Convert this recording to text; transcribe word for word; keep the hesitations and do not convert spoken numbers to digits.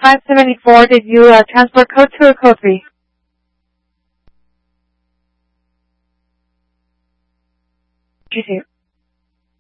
five seventy-four, did you uh, transport code two or code three? You two.